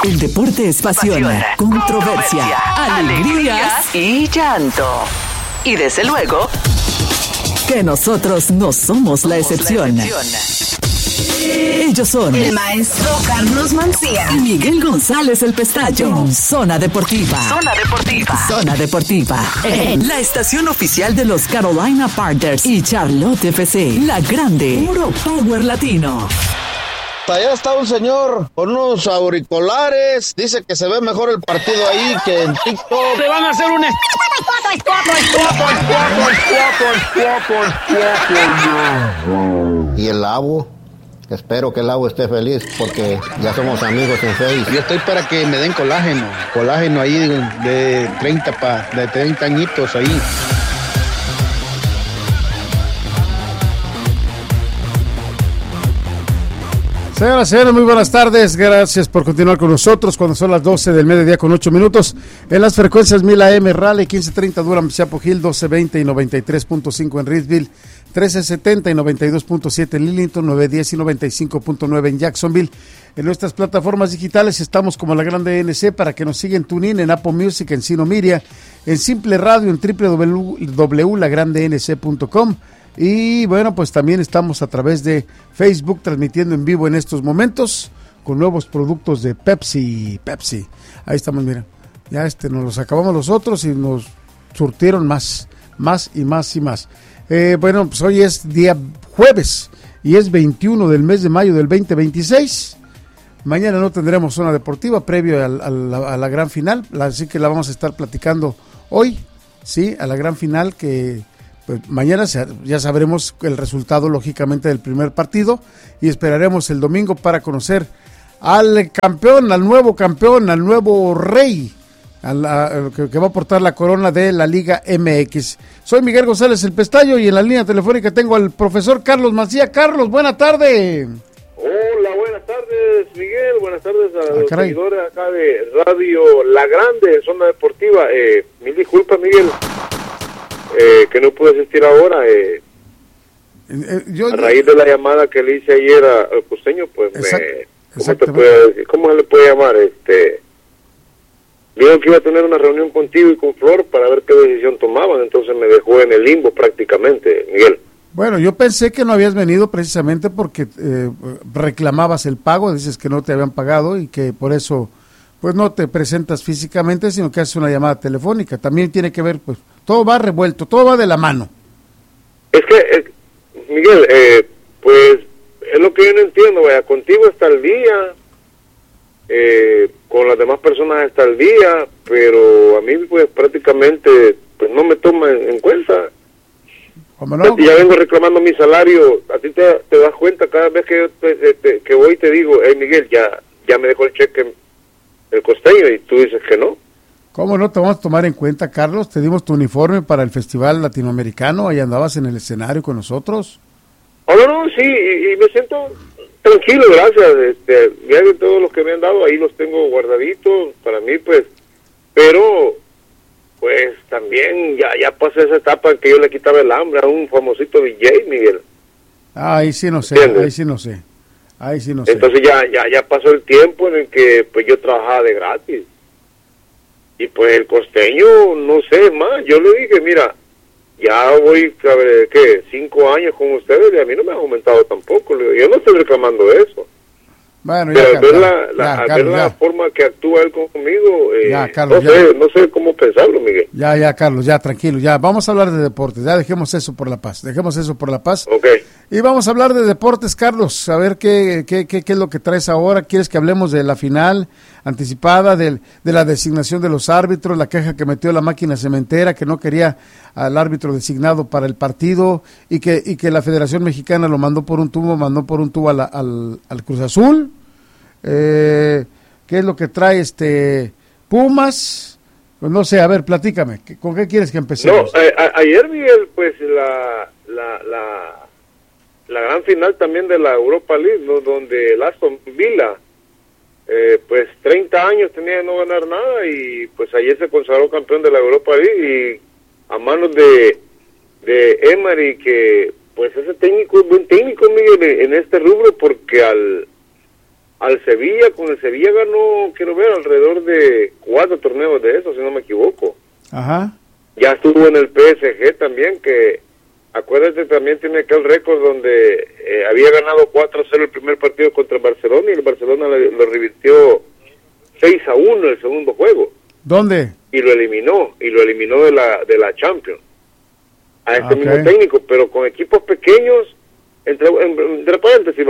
El deporte es pasión, controversia, alegrías y llanto. Y desde luego, que nosotros no somos la excepción. Ellos son el maestro Carlos Mancía y Miguel González el Pestaño. En Zona Deportiva. Zona Deportiva. Zona Deportiva. En la estación oficial de los Carolina Panthers y Charlotte FC. La grande. Puro Power Latino. Allá está un señor con unos auriculares. Dice que se ve mejor el partido ahí que en TikTok. Le van a hacer un... Y el Lavo, espero que el Lavo esté feliz porque ya somos amigos en Facebook. Yo estoy para que me den colágeno ahí de 30 añitos ahí. Señoras y señores, muy buenas tardes, gracias por continuar con nosotros cuando son las 12 del mediodía con 8 minutos en las frecuencias 1000 AM, Raleigh, 1530 Durham, Chapel Hill, 1220 y 93.5 en Reedsville, 1370 y 92.7 en Lillington, 910 y 95.9 en Jacksonville. En nuestras plataformas digitales estamos como La Grande NC para que nos sigan en TuneIn, en Apple Music, en Sino Media, en Simple Radio, en www.lagrandenc.com. Y bueno, pues también estamos a través de Facebook transmitiendo en vivo en estos momentos con nuevos productos de Pepsi. Ahí estamos, mira. Ya nos los acabamos los otros y nos surtieron más. Bueno, pues hoy es día jueves y es 21 del mes de mayo del 2026. Mañana no tendremos zona deportiva previo a la gran final, así que la vamos a estar platicando hoy, sí, a la gran final que... Pues mañana ya sabremos el resultado, lógicamente, del primer partido y esperaremos el domingo para conocer al campeón, al nuevo rey, que va a portar la corona de la Liga MX. Soy Miguel González el Pestaño y en la línea telefónica tengo al profesor Carlos Mancía. Carlos, buena tarde. Hola, buenas tardes, Miguel. Buenas tardes a los seguidores acá de Radio La Grande, Zona Deportiva. Mil disculpas, Miguel. Que no pude asistir ahora, a raíz de la llamada que le hice ayer al costeño, pues ¿cómo se le puede llamar? Dijo que iba a tener una reunión contigo y con Flor para ver qué decisión tomaban, entonces me dejó en el limbo prácticamente, Miguel. Bueno, yo pensé que no habías venido precisamente porque reclamabas el pago, dices que no te habían pagado y que por eso pues no te presentas físicamente, sino que haces una llamada telefónica. También tiene que ver, pues, todo va revuelto, todo va de la mano. Es que, Miguel, pues, es lo que yo no entiendo, vaya, contigo está el día, con las demás personas está el día, pero a mí, pues, prácticamente, pues, no me toma en cuenta. ¿Cómo no? Ya vengo reclamando mi salario, a ti te das cuenta cada vez que yo que voy y te digo, hey, Miguel, ya me dejó el cheque el costeño y tú dices que no. ¿Cómo no te vamos a tomar en cuenta, Carlos? Te dimos tu uniforme para el Festival Latinoamericano, ahí andabas en el escenario con nosotros. No, sí, y me siento tranquilo, gracias. Ya de todos los que me han dado, ahí los tengo guardaditos para mí, pues, pero, pues, también ya pasé esa etapa en que yo le quitaba el hambre a un famosito DJ, Miguel. Ahí sí no sé, ¿entiendes? Ahí sí no sé. Entonces ya pasó el tiempo en el que pues yo trabajaba de gratis. Y pues el costeño, no sé más, yo le dije, mira, ya voy, a ver, ¿qué? 5 años con ustedes y a mí no me han aumentado tampoco. Le digo, yo no estoy reclamando eso. Bueno, pero ya, al ver la forma que actúa él conmigo, Carlos, no sé cómo pensarlo, Miguel. Ya, Carlos, ya, tranquilo, ya, vamos a hablar de deportes, ya dejemos eso por la paz. Ok. Y vamos a hablar de deportes, Carlos, a ver qué es lo que traes ahora. ¿Quieres que hablemos de la final anticipada, de la designación de los árbitros, la queja que metió la máquina cementera, que no quería al árbitro designado para el partido y que la Federación Mexicana lo mandó por un tubo al Cruz Azul? ¿Qué es lo que trae Pumas? Pues no sé, a ver, platícame, ¿con qué quieres que empecemos? No, ayer, Miguel, pues la gran final también de la Europa League, ¿no? Donde el Aston Villa, pues 30 años tenía de no ganar nada y pues ayer se consagró campeón de la Europa League y a manos de Emery, que pues ese técnico es buen técnico, Miguel, en este rubro, porque al al Sevilla. Con el Sevilla ganó, quiero ver, alrededor de 4 torneos de esos, si no me equivoco. Ajá. Ya estuvo en el PSG también, que acuérdate, también tiene aquel récord donde había ganado 4-0 el primer partido contra el Barcelona, y el Barcelona lo revirtió 6-1 el segundo juego. ¿Dónde? Y lo eliminó de la Champions. A este mismo técnico, pero con equipos pequeños, entre paréntesis,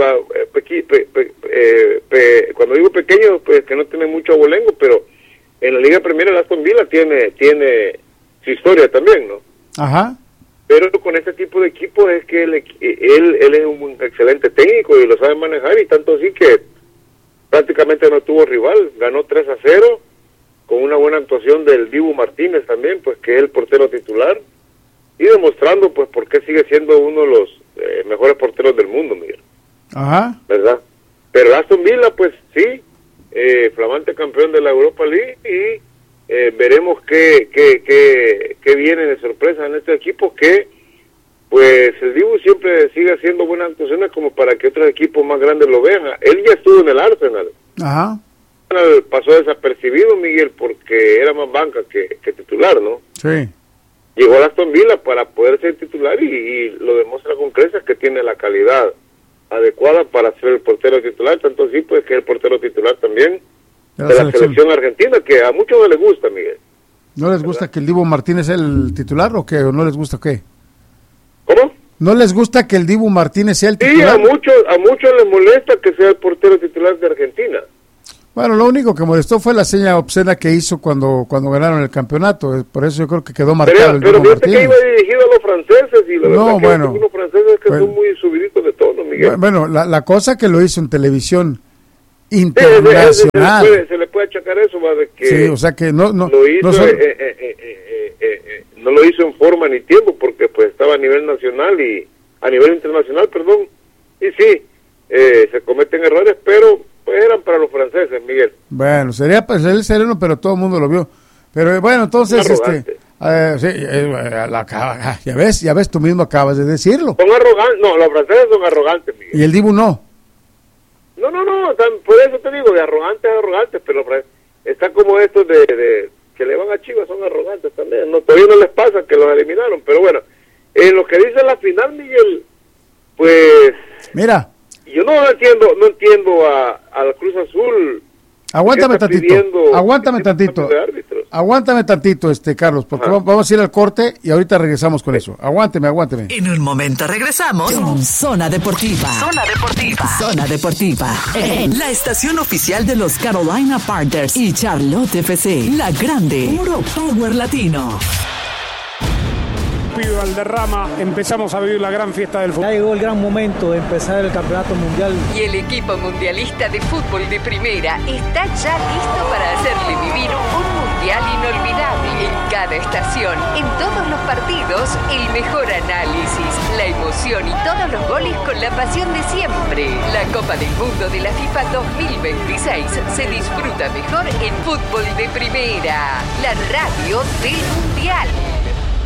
cuando digo pequeños, pues que no tiene mucho abolengo, pero en la Liga Premier el Aston Villa tiene su historia también, ¿no? Ajá. Pero con este tipo de equipos es que él es un excelente técnico y lo sabe manejar, y tanto así que prácticamente no tuvo rival, ganó 3-0 con una buena actuación del Dibu Martínez también, pues que es el portero titular, y demostrando pues por qué sigue siendo uno de los mejores porteros del mundo, Miguel. Ajá. ¿Verdad? Pero Aston Villa, pues sí, flamante campeón de la Europa League, y veremos qué viene de sorpresa en este equipo, que pues el Dibu siempre sigue haciendo buenas actuaciones como para que otros equipos más grandes lo vean. Él ya estuvo en el Arsenal. Ajá. Pasó desapercibido, Miguel, porque era más banca que titular, ¿no? Sí. Llegó a Aston Villa para poder ser titular y lo demuestra con creces que tiene la calidad adecuada para ser el portero titular, tanto así pues que es el portero titular también de la selección argentina, que a muchos no les gusta, Miguel. ¿No les gusta que el Dibu Martínez sea el titular o qué? ¿O no les gusta qué? ¿Cómo? ¿No les gusta que el Dibu Martínez sea el titular? Sí, a muchos les molesta que sea el portero titular de Argentina. Bueno, lo único que molestó fue la seña obscena que hizo cuando ganaron el campeonato. Por eso yo creo que quedó marcado pero el Dibu fíjate que iba dirigido a los franceses, y la verdad que bueno, los franceses que son muy subiditos de tono, Miguel. Bueno, la cosa que lo hizo en televisión internacional. Se le puede achacar eso, va, de que sí, o sea que no lo hizo, no lo hizo en forma ni tiempo, porque pues estaba a nivel nacional y a nivel internacional, perdón, y sí, se cometen errores, pero pues eran para los franceses, Miguel. Bueno, sería pues el sereno, pero todo el mundo lo vio. Pero bueno, entonces ya ves, tú mismo acabas de decirlo. Son arrogantes, no, los franceses son arrogantes, Miguel. Y el Dibu no. No, por eso te digo, de arrogantes, pero está como estos de que le van a Chivas, son arrogantes también. No, todavía no les pasa que los eliminaron, pero bueno, en lo que dice la final, Miguel, pues mira, yo no entiendo a la Cruz Azul. Aguántame tantito, Carlos, porque vamos a ir al corte y ahorita regresamos con eso. Aguánteme. En un momento regresamos con Zona Deportiva. Zona Deportiva. En la estación oficial de los Carolina Panthers y Charlotte FC. La grande. Puro Power Latino. Valderrama, empezamos a vivir la gran fiesta del fútbol. Ya llegó el gran momento de empezar el campeonato mundial. Y el equipo mundialista de fútbol de primera está ya listo para hacerle vivir un mundial inolvidable. En cada estación, en todos los partidos, el mejor análisis, la emoción y todos los goles con la pasión de siempre. La Copa del Mundo de la FIFA 2026 se disfruta mejor en fútbol de primera, la radio del mundial.